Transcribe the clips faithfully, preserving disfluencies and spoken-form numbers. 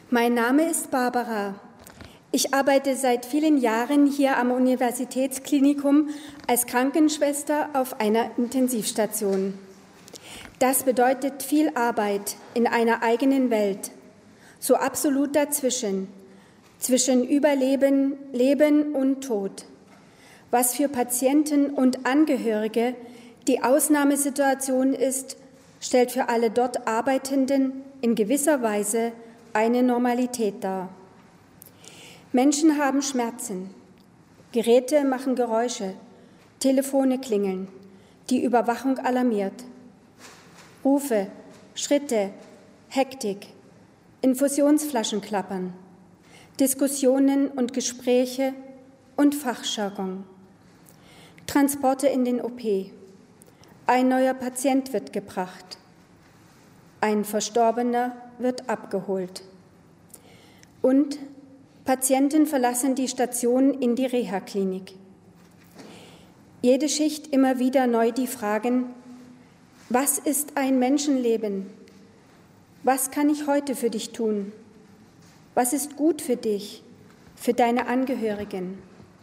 Mein Name ist Barbara. Ich arbeite seit vielen Jahren hier am Universitätsklinikum als Krankenschwester auf einer Intensivstation. Das bedeutet viel Arbeit in einer eigenen Welt, so absolut dazwischen, zwischen Überleben, Leben und Tod, was für Patienten und Angehörige die Ausnahmesituation ist, stellt für alle dort Arbeitenden in gewisser Weise eine Normalität dar. Menschen haben Schmerzen, Geräte machen Geräusche, Telefone klingeln, die Überwachung alarmiert. Rufe, Schritte, Hektik, Infusionsflaschen klappern, Diskussionen und Gespräche und Fachjargon. Transporte in den O P. Ein neuer Patient wird gebracht. Ein Verstorbener wird abgeholt. Und Patienten verlassen die Station in die Reha-Klinik. Jede Schicht immer wieder neu die Fragen: Was ist ein Menschenleben? Was kann ich heute für dich tun? Was ist gut für dich, für deine Angehörigen?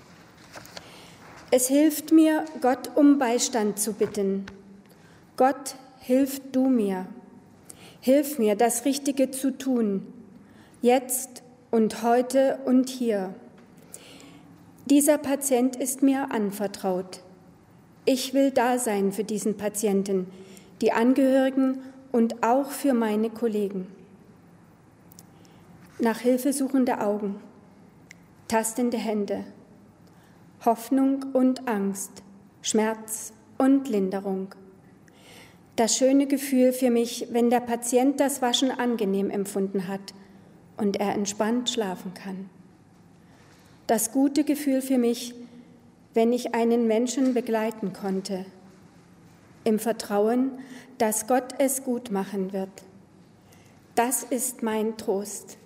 Es hilft mir, Gott um Beistand zu bitten. Gott, hilf du mir. Hilf mir, das Richtige zu tun, jetzt und heute und hier. Dieser Patient ist mir anvertraut. Ich will da sein für diesen Patienten, die Angehörigen und auch für meine Kollegen. Nach Hilfe suchende Augen, tastende Hände, Hoffnung und Angst, Schmerz und Linderung. Das schöne Gefühl für mich, wenn der Patient das Waschen angenehm empfunden hat und er entspannt schlafen kann. Das gute Gefühl für mich, wenn ich einen Menschen begleiten konnte, im Vertrauen, dass Gott es gut machen wird. Das ist mein Trost.